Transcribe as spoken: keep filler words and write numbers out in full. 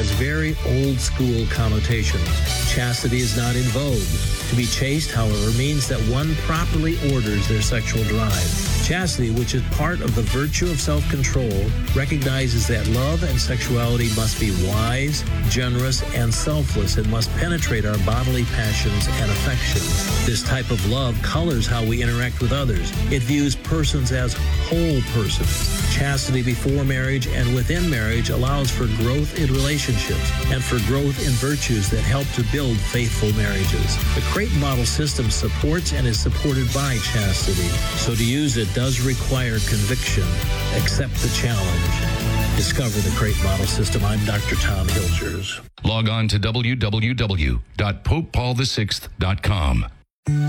has very old school connotations. Chastity is not in vogue. To be chaste, however, means that one properly orders their sexual drive. Chastity, which is part of the virtue of self-control, recognizes that love and sexuality must be wise, generous, and selfless, and must penetrate our bodily passions and affections. This type of love colors how we interact with others. It views persons as whole persons. Chastity before marriage and within marriage allows for growth in relationships and for growth in virtues that help to build faithful marriages. The Creighton Model System supports and is supported by chastity. So to use it does require conviction. Accept the challenge. Discover the Creighton Model System. I'm Doctor Tom Hilgers. Log on to w w w dot pope paul the sixth dot com.